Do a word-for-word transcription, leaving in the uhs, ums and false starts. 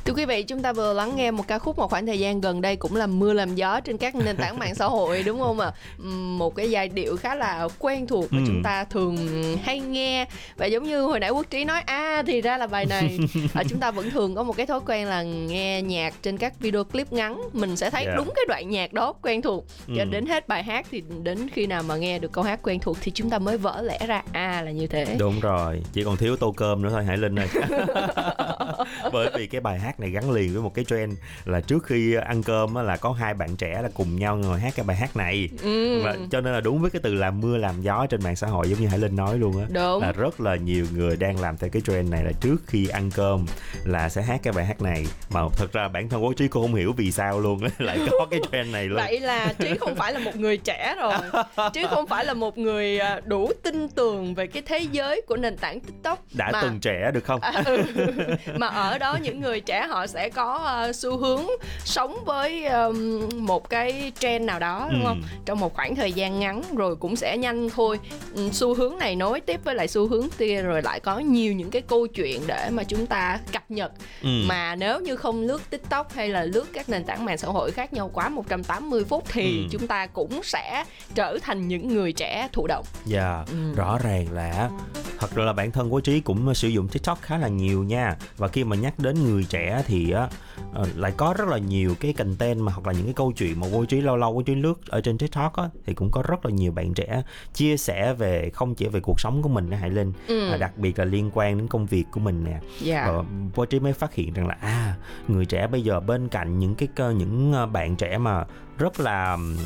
Thưa quý vị, chúng ta vừa lắng nghe một ca khúc một khoảng thời gian gần đây cũng làm mưa làm gió trên các nền tảng mạng xã hội, đúng không ạ? Một cái giai điệu khá là quen thuộc mà ừ. chúng ta thường hay nghe. Và giống như hồi nãy Quốc Trí nói, à thì ra là bài này. à, Chúng ta vẫn thường có một cái thói quen là nghe nhạc trên các video clip ngắn. Mình sẽ thấy yeah. đúng cái đoạn nhạc đó quen thuộc. Cho ừ. đến hết bài hát thì đến khi nào mà nghe được câu hát quen thuộc thì chúng ta mới vỡ lẽ ra, à là như thế. Đúng rồi, chỉ còn thiếu tô cơm nữa thôi Hải Linh ơi. Bởi vì cái bài hát này gắn liền với một cái trend là trước khi ăn cơm á, là có hai bạn trẻ là cùng nhau ngồi hát cái bài hát này. ừ. Và cho nên là đúng với cái từ làm mưa làm gió trên mạng xã hội, giống như Hải Linh nói luôn á, đúng. là rất là nhiều người đang làm theo cái trend này, là trước khi ăn cơm là sẽ hát cái bài hát này. Mà thật ra bản thân Quốc Trí cũng không hiểu vì sao luôn á, lại có cái trend này luôn. Vậy là Trí không phải là một người trẻ rồi. Trí không phải là một người đủ tin tưởng về cái thế giới của nền tảng TikTok. Đã mà... từng trẻ được không? À, ừ. Mà ở đó những người trẻ họ sẽ có uh, xu hướng sống với um, một cái trend nào đó, đúng ừ. không? Trong một khoảng thời gian ngắn rồi cũng sẽ nhanh thôi. um, Xu hướng này nối tiếp với lại xu hướng kia, rồi lại có nhiều những cái câu chuyện để mà chúng ta cập nhật. ừ. Mà nếu như không lướt TikTok hay là lướt các nền tảng mạng xã hội khác nhau quá một trăm tám mươi phút thì ừ. chúng ta cũng sẽ trở thành những người trẻ thụ động. Dạ, yeah, ừ. rõ ràng là thật ra là bản thân của Trí cũng sử dụng TikTok khá là nhiều nha. Và khi mà nhắc đến người trẻ thì á, lại có rất là nhiều cái content mà hoặc là những cái câu chuyện mà Quốc Trí lâu lâu Quốc Trí lướt ở trên TikTok á, thì cũng có rất là nhiều bạn trẻ chia sẻ về không chỉ về cuộc sống của mình đó Hải Linh, ừ. à, đặc biệt là liên quan đến công việc của mình nè. yeah. Và Quốc Trí mới phát hiện rằng là à người trẻ bây giờ bên cạnh những cái những bạn trẻ mà rất là